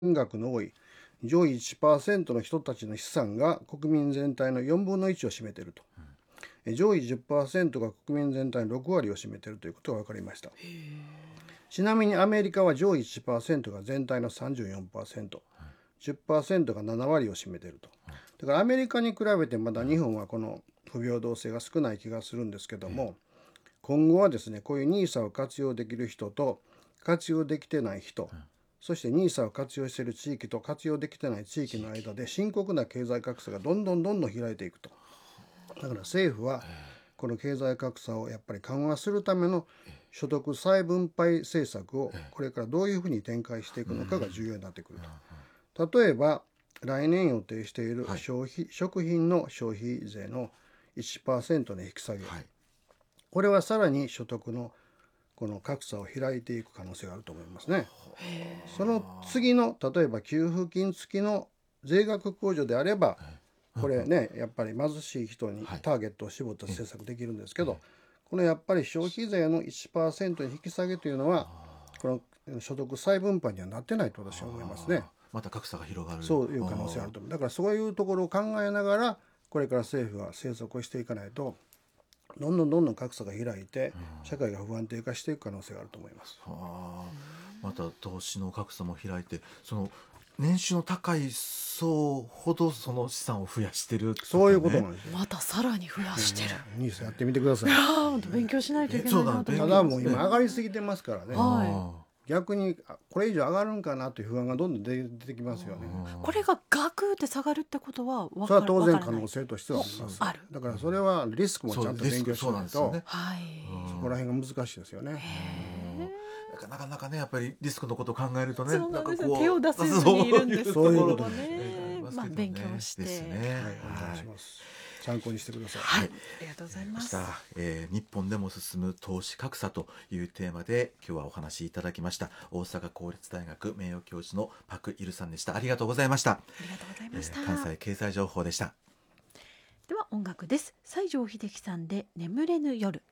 金額の多い上位 1% の人たちの資産が国民全体の4分の1を占めていると、上位 10% が国民全体の6割を占めているということが分かりました。ちなみにアメリカは上位 1% が全体の 34%、10% が7割を占めていると。だからアメリカに比べてまだ日本はこの不平等性が少ない気がするんですけども、今後はですね、こういう NISA を活用できる人と活用できてない人、そして NISA を活用している地域と活用できてない地域の間で深刻な経済格差がどんどん開いていくと。だから政府はこの経済格差をやっぱり緩和するための所得再分配政策をこれからどういうふうに展開していくのかが重要になってくると。例えば来年予定している食品の消費税の 1% の引き下げ、これはさらに所得のこの格差を開いていく可能性があると思いますね。その次の例えば給付金付きの税額控除であれば、これねやっぱり貧しい人にターゲットを絞った政策できるんですけど、このやっぱり消費税の 1% に引き下げというのはこの所得再分配にはなってないと私は思いますね。 また格差が広がる、 そういう可能性があると思う。だからそういうところを考えながらこれから政府は政策をしていかないとどんどん格差が開いて社会が不安定化していく可能性があると思います。 また投資の格差も開いて、その年収の高い層ほどその資産を増やしてるとか、ね、 そういうことなんですよ。 またさらに増やしてる。 ニースやってみてください。 勉強しないといけないなと思って。 ただもう今上がりすぎてますからね、逆にこれ以上上がるんかなという不安がどんどん出てきますよね。 これがガクって下がるってことは分それは当然可能性としてはあります。 ある。 だからそれはリスクもちゃんと勉強しないと、そこら辺が難しいですよね。 なかなかねやっぱりリスクのことを考えるとね、 そうなんですよ、手を出せずにいるんです。 そういうことね。まあ勉強してですね。お願いします。参考にしてください。 はい、ありがとうございます。 日本でも進む投資格差というテーマで今日はお話しいただきました。大阪公立大学名誉教授のパク・イルさんでした。ありがとうございました。 ありがとうございました。 関西経済情報でした。 では音楽です。西城秀樹さんで眠れぬ夜。